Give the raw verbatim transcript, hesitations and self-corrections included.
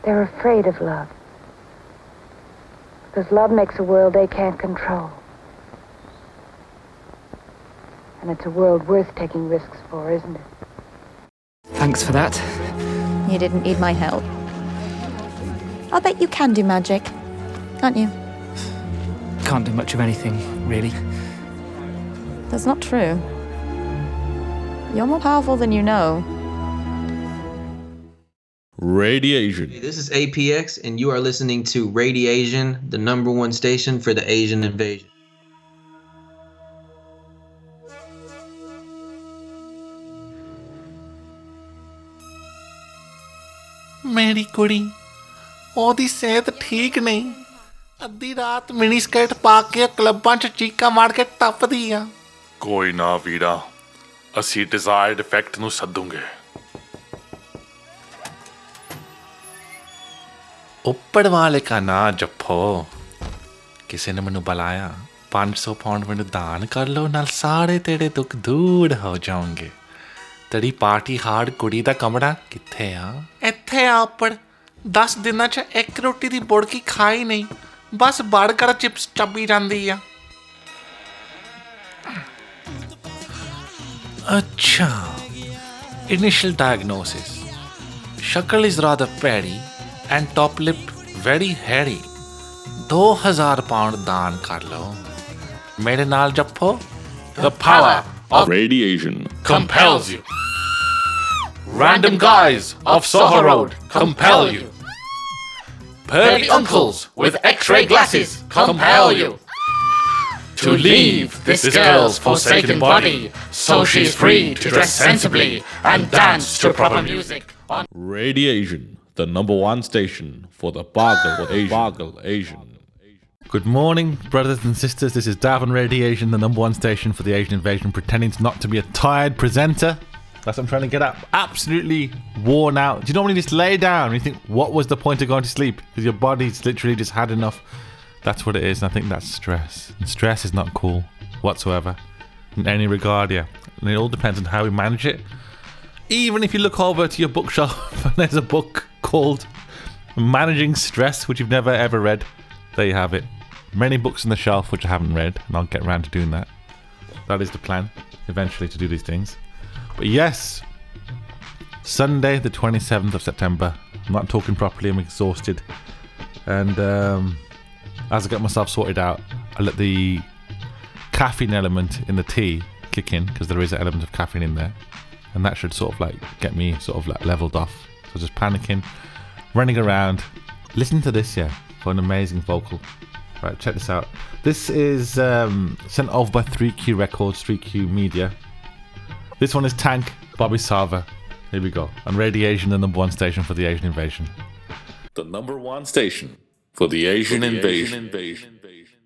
They're afraid of love. Because love makes a world they can't control. And it's a world worth taking risks for, isn't it? Thanks for that. You didn't need my help. I'll bet you can do magic, can't you? Can't do much of anything, really. That's not true. You're more powerful than you know. Radiation. Hey, this is A P X, and you are listening to Radiation, the number one station for the Asian invasion. ਮੇਰੀ ਕੁੜੀ ਉਹਦੀ ਸਿਹਤ ਠੀਕ ਨਹੀਂ ਅੱਧੀ ਰਾਤ mini skirt ਪਾ ਕੇ ਕਲੱਬਾਂ 'ਚ ਚੀਕਾਂ ਮਾਰ ਕੇ ਟੱਪਦੀ ਆ ਕੋਈ ਨਾ ਵੀਰਾ ਅਸੀਂ ਡਿਜ਼ਾਇਰਡ ਇਫੈਕਟ ਨੂੰ ਸੱਦੂਗੇ ਉੱਪਰ ਵਾਲੇ ਕਾ ਨਾ ਜੱਫੋ ਕਿਸੇ ਨੇ ਮੈਨੂੰ ਬੁਲਾਇਆ ਪੰਜ ਸੌ ਪਾਉਂਡ ਮੈਨੂੰ ਦਾਨ ਕਰ ਲਓ ਨਾਲ ਸਾਰੇ ਤੇਰੇ ਦੁੱਖ ਦੂਰ ਹੋ ਜਾਣਗੇ ਤੇਰੀ ਪਾਰਟੀ ਹਾਰਡ ਕੁੜੀ ਦਾ ਕਮਰਾ ਕਿੱਥੇ ਆ ਇੱਥੇ ਆ ਉੱਪਰ ਦਸ ਦਿਨਾਂ 'ਚ ਇੱਕ ਰੋਟੀ ਦੀ ਬੁੜਕੀ ਖਾਈ ਨਹੀਂ ਬਸ ਬਰਗਰ ਚਿਪਸ ਚੱਬੀ ਜਾਂਦੀ ਆ ਅੱਛਾ ਇਨੀਸ਼ੀਅਲ ਡਾਇਗਨੋਸਿਸ ਸ਼ਕਲ ਇਜ਼ ਰਾਦਰ ਪੈਰੀ and top lip very hairy ਦੋ ਹਜ਼ਾਰ ਪਾਉਂਡ ਦਾਨ ਕਰ ਲਓ ਮੇਰੇ ਨਾਲ ਜੱਫੋ The power of radiation compels you. Random guys of Soho Road compel you. Pervy uncles with x-ray glasses compel you. To leave this girl's forsaken body so she's free to dress sensibly and dance to proper music on Radiation, the number one station for the Bargle Asian. Bargle Asian. Good morning, brothers and sisters. This is Davin Radiation, the number one station for the Asian invasion, pretending not to be a tired presenter. That's what I'm trying to get at. Absolutely worn out. Do you normally just lay down and you think, what was the point of going to sleep? Because your body's literally just had enough. That's what it is, and I think that's stress. And stress is not cool whatsoever in any regard, yeah. And it all depends on how we manage it. Even if you look over to your bookshelf and there's a book called Managing Stress, which you've never ever read, there you have it. Many books on the shelf which I haven't read, and I'll get around to doing that. That is the plan, eventually, to do these things. But yes, Sunday the twenty-seventh of September. I'm not talking properly, I'm exhausted. And um, as I get myself sorted out, I let the caffeine element in the tea kick in, because there is an element of caffeine in there. And that should sort of like get me sort of like leveled off. So just panicking, running around. Listen to this, yeah, for an amazing vocal. Right, check this out. This is um, sent over by three Q Records, three Q Media. This one is Tank, Bobby Sava. Here we go. On Radiation, the number one station for the Asian invasion. the number one station for the Asian, for the invasion. Asian invasion.